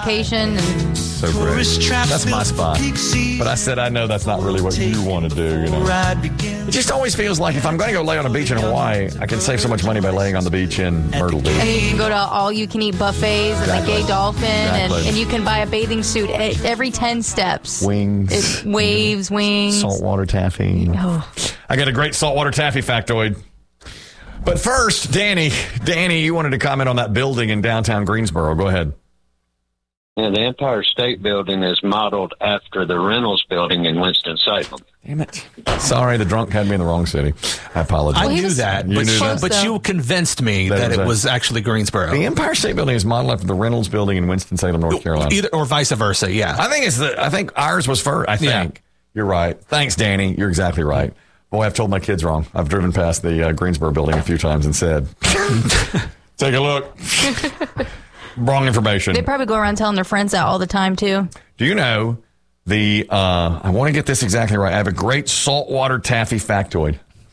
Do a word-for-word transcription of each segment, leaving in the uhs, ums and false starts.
vacation. And so great. That's my spot. But I said, I know that's not really what you want to do. You know, it just always feels like if I'm going to go lay on a beach in Hawaii, I can save so much money by laying on the beach in Myrtle Beach. And you can go to all-you-can-eat buffets exactly. and the Gay Dolphin, exactly. and, and you can buy a bathing suit every ten steps. Wings. It, waves, wings. Saltwater taffy. Oh. I got a great saltwater taffy factoid. But first, Danny, Danny, you wanted to comment on that building in downtown Greensboro. Go ahead. Yeah, the Empire State Building is modeled after the Reynolds Building in Winston-Salem. Damn it. Sorry, the drunk had me in the wrong city. I apologize. I knew that, you but, knew you, that? but you convinced me that, that it was actually Greensboro. The Empire State Building is modeled after the Reynolds Building in Winston-Salem, North Carolina. Either or vice versa, yeah. I think it's the. I think ours was first. I think. Yeah. You're right. Thanks, Danny. You're exactly right. Boy, I've told my kids wrong. I've driven past the uh, Greensboro Building a few times and said, take a look. Wrong information. They probably go around telling their friends that all the time, too. Do you know the, uh, I want to get this exactly right. I have a great saltwater taffy factoid.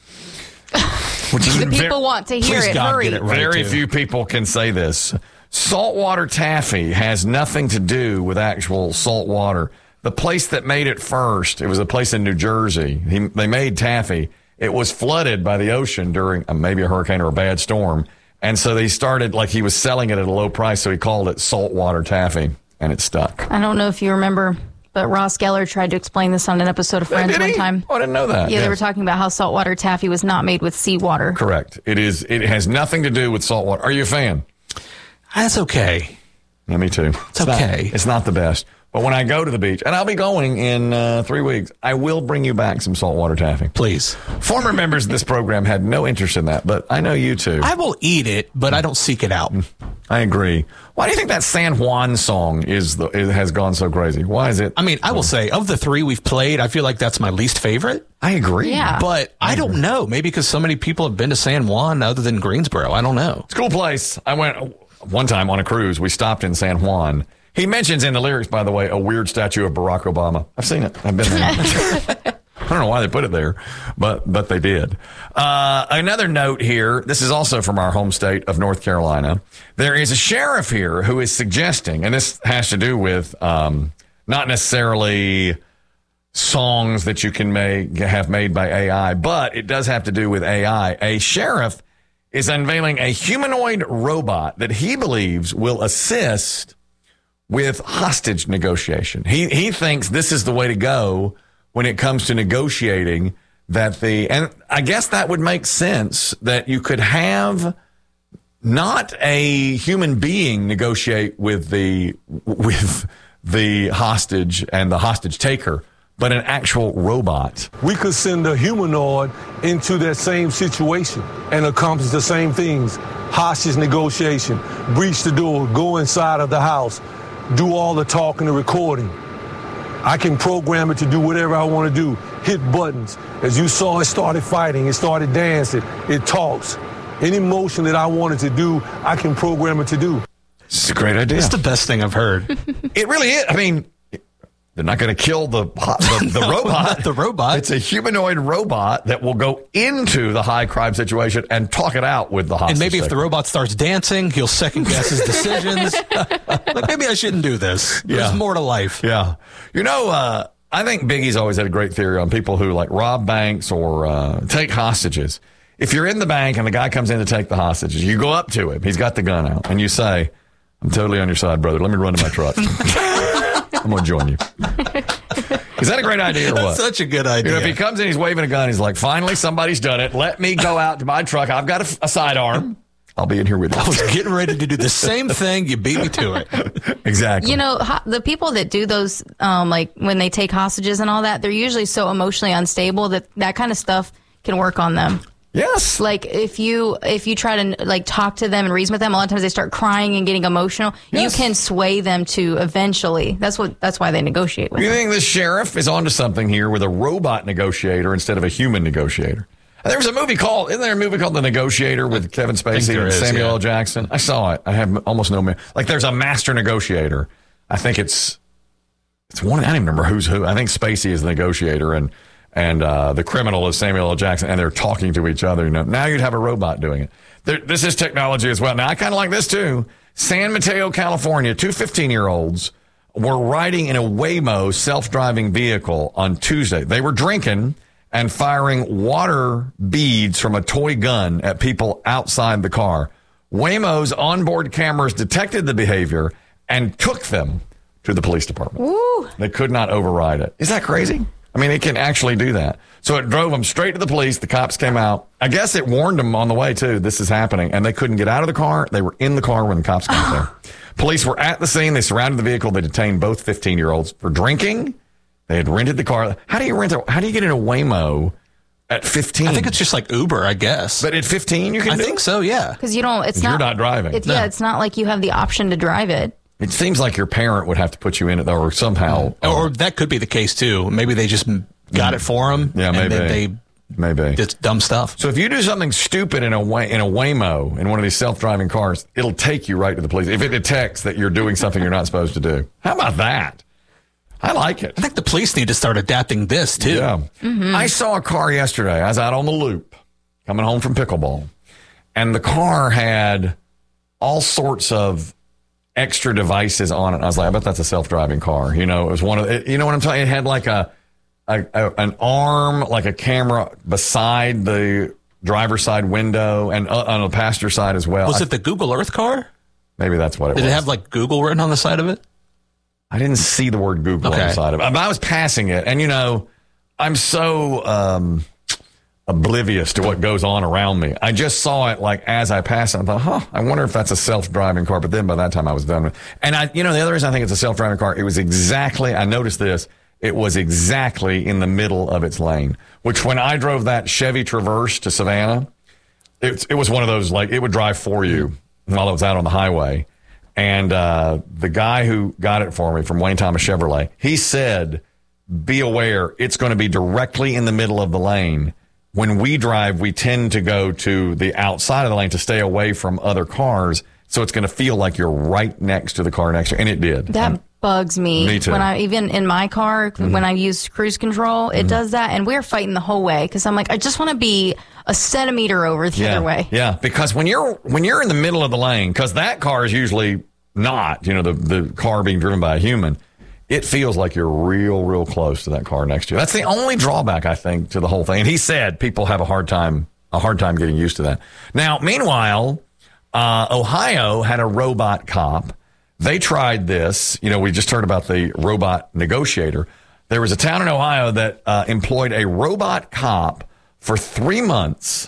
Which is the people very, want to hear it. God Hurry. get it right, very too. few people can say this. Saltwater taffy has nothing to do with actual salt water. The place that made it first, it was a place in New Jersey. He, they made taffy. It was flooded by the ocean during uh, maybe a hurricane or a bad storm. And so they started, like he was selling it at a low price, so he called it saltwater taffy, and it stuck. I don't know if you remember, but Ross Geller tried to explain this on an episode of Friends Did one he? time. Oh, I didn't know that. Yeah, yes. they were talking about how saltwater taffy was not made with seawater. Correct. It is. It has nothing to do with saltwater. Are you a fan? That's okay. Yeah, me too. It's, it's okay. Not, it's not the best. But when I go to the beach, and I'll be going in uh, three weeks, I will bring you back some saltwater taffy. Please. Former members of this program had no interest in that, but I know you too. I will eat it, but I don't seek it out. I agree. Why do you think that San Juan song is the it has gone so crazy? Why is it? I mean, I will say, of the three we've played, I feel like that's my least favorite. I agree. Yeah. But I, I don't know. Maybe because so many people have been to San Juan other than Greensboro. I don't know. It's a cool place. I went one time on a cruise. We stopped in San Juan. He mentions in the lyrics, by the way, a weird statue of Barack Obama. I've seen it. I've been there. I don't know why they put it there, but but they did. Uh, another note here. This is also from our home state of North Carolina. There is a sheriff here who is suggesting, and this has to do with um, not necessarily songs that you can make have made by A I, but it does have to do with A I. A sheriff is unveiling a humanoid robot that he believes will assist with hostage negotiation. He he thinks this is the way to go when it comes to negotiating, that the, and I guess that would make sense that you could have not a human being negotiate with the with the hostage and the hostage taker, but an actual robot. We could send a humanoid into that same situation and accomplish the same things. Hostage negotiation, breach the door, go inside of the house, do all the talking and recording. I can program it to do whatever I want to do, hit buttons. As you saw, it started fighting, it started dancing, it talks. Any motion that I wanted to do, I can program it to do. It's a great idea. It's the best thing I've heard. It really is. I mean, they're not going to kill the the, the no, robot. Not the robot. It's a humanoid robot that will go into the high crime situation and talk it out with the hostage. And maybe taker. if the robot starts dancing, he'll second guess his decisions. Like, maybe I shouldn't do this. There's Yeah. more to life. Yeah. You know, uh, I think Biggie's always had a great theory on people who like rob banks or uh, take hostages. If you're in the bank and the guy comes in to take the hostages, you go up to him. He's got the gun out. And you say, I'm totally on your side, brother. Let me run to my truck. I'm going to join you. Is that a great idea or what? That's such a good idea. You know, if he comes in, he's waving a gun. He's like, finally, somebody's done it. Let me go out to my truck. I've got a, a sidearm. I'll be in here with you. I was getting ready to do the same thing. You beat me to it. Exactly. You know, ho- the people that do those, um, like when they take hostages and all that, they're usually so emotionally unstable that that kind of stuff can work on them. Yes. Like if you if you try to like talk to them and reason with them, a lot of times they start crying and getting emotional. Yes. You can sway them to eventually. That's what. That's why they negotiate with You them. think the sheriff is onto something here with a robot negotiator instead of a human negotiator? There was a movie called, isn't there a movie called The Negotiator with Kevin Spacey and is, Samuel yeah. L. Jackson? I saw it. I have almost no, me- like there's a master negotiator. I think it's, it's one, I don't even remember who's who. I think Spacey is the negotiator and, and uh, the criminal is Samuel L. Jackson, and they're talking to each other. You know, now you'd have a robot doing it. There, this is technology as well. Now I kind of like this too. San Mateo, California, two fifteen-year-olds were riding in a Waymo self-driving vehicle on Tuesday. They were drinking and firing water beads from a toy gun at people outside the car. Waymo's onboard cameras detected the behavior and took them to the police department. Woo. They could not override it. Is that crazy? I mean, it can actually do that. So it drove them straight to the police. The cops came out. I guess it warned them on the way, too, this is happening. And they couldn't get out of the car. They were in the car when the cops got there. Police were at the scene. They surrounded the vehicle. They detained both fifteen-year-olds for drinking. They had rented the car. How do you rent a, how do you get in a Waymo at fifteen? I think it's just like Uber, I guess. But at fifteen, you can I do think it? so, yeah. Because you don't, it's not. You're not driving. It's, No. Yeah, it's not like you have the option to drive it. It seems like your parent would have to put you in it, though, or somehow. Or that could be the case, too. Maybe they just got it for them. Yeah, and maybe. then they Maybe. did dumb stuff. So if you do something stupid in a way, in a Waymo, in one of these self-driving cars, it'll take you right to the police if it detects that you're doing something you're not supposed to do. How about that? I like it. I think the police need to start adapting this, too. Yeah. Mm-hmm. I saw a car yesterday. I was out on the loop coming home from pickleball, and the car had all sorts of extra devices on it. I was like, I bet that's a self-driving car. You know, it was one of the, you know what I'm talking? It had like a, a, a an arm, like a camera beside the driver's side window and uh, on the passenger side as well. Was I, it the Google Earth car? Maybe that's what it Did was. it have like Google written on the side of it? I didn't see the word Google Okay. on the side of it. But I was passing it, and you know, I'm so um, oblivious to what goes on around me. I just saw it like as I passed it. I thought, huh, I wonder if that's a self-driving car. But then by that time I was done with it. And I, you know, the other reason I think it's a self-driving car, it was exactly, I noticed this, it was exactly in the middle of its lane, which when I drove that Chevy Traverse to Savannah, it, it was one of those, like, it would drive for you while it was out on the highway. And uh, the guy who got it for me from Wayne Thomas Chevrolet, he said, be aware, it's going to be directly in the middle of the lane. When we drive, we tend to go to the outside of the lane to stay away from other cars. So it's going to feel like you're right next to the car next to you. And it did. That And bugs me. Me too. When I, even in my car, Mm-hmm. when I use cruise control, it mm-hmm. does that. And we're fighting the whole way because I'm like, I just want to be a centimeter over the yeah, other way. Yeah, because when you're when you're in the middle of the lane, because that car is usually not, you know, the, the car being driven by a human, it feels like you're real, real close to that car next to you. That's the only drawback, I think, to the whole thing. And he said people have a hard time, a hard time getting used to that. Now, meanwhile, uh, Ohio had a robot cop. They tried this. You know, we just heard about the robot negotiator. There was a town in Ohio that uh, employed a robot cop for three months.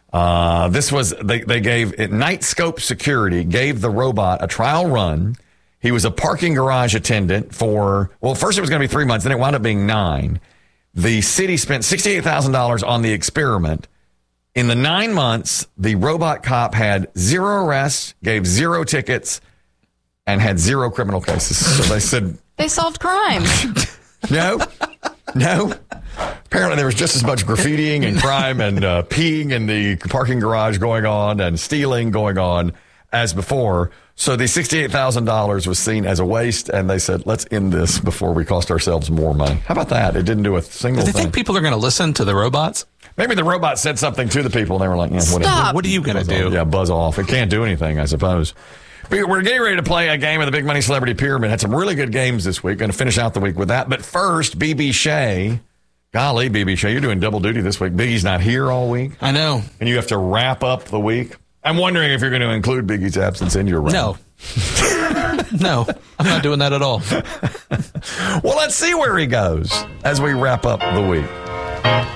Uh, this was, they, they gave it, Nightscope Security gave the robot a trial run. He was a parking garage attendant for, well, first it was going to be three months, then it wound up being nine. The city spent sixty-eight thousand dollars on the experiment. In the nine months, the robot cop had zero arrests, gave zero tickets, and had zero criminal cases. So they said, They solved crime. no, no. Apparently there was just as much graffitiing and crime and uh, peeing in the parking garage going on and stealing going on as before. So the sixty-eight thousand dollars was seen as a waste, and they said, let's end this before we cost ourselves more money. How about that? It didn't do a single Do they thing. think people are going to listen to the robots? Maybe the robot said something to the people, and they were like, yeah, whatever. Stop. What are you going to Buzz do? off. Yeah, buzz off. It can't do anything, I suppose. But we're getting ready to play a game of the Big Money Celebrity Pyramid. Had some really good games this week. Going to finish out the week with that. But first, B B Shea. Golly, B B Shea, you're doing double duty this week. Biggie's not here all week, I know. and you have to wrap up the week. I'm wondering if you're going to include Biggie's absence in your round. No. No, I'm not doing that at all. Well, let's see where he goes as we wrap up the week.